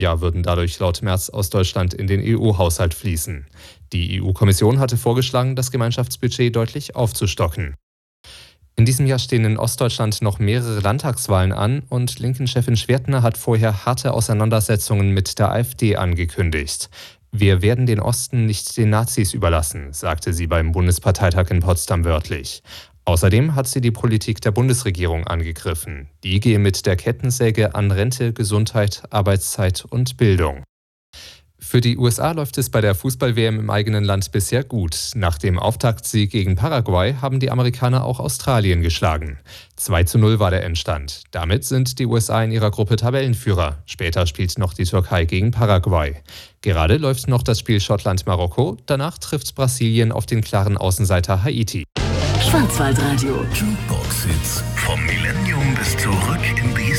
Ja, würden dadurch laut Merz aus Deutschland in den EU-Haushalt fließen. Die EU-Kommission hatte vorgeschlagen, das Gemeinschaftsbudget deutlich aufzustocken. In diesem Jahr stehen in Ostdeutschland noch mehrere Landtagswahlen an und Linken-Chefin Schwertner hat vorher harte Auseinandersetzungen mit der AfD angekündigt. Wir werden den Osten nicht den Nazis überlassen, sagte sie beim Bundesparteitag in Potsdam wörtlich. Außerdem hat sie die Politik der Bundesregierung angegriffen. Die gehe mit der Kettensäge an Rente, Gesundheit, Arbeitszeit und Bildung. Für die USA läuft es bei der Fußball-WM im eigenen Land bisher gut. Nach dem Auftaktsieg gegen Paraguay haben die Amerikaner auch Australien geschlagen. 2:0 war der Endstand. Damit sind die USA in ihrer Gruppe Tabellenführer. Später spielt noch die Türkei gegen Paraguay. Gerade läuft noch das Spiel Schottland-Marokko. Danach trifft Brasilien auf den klaren Außenseiter Haiti. Schwarzwaldradio. Jukebox Hits vom Millennium bis zurück in die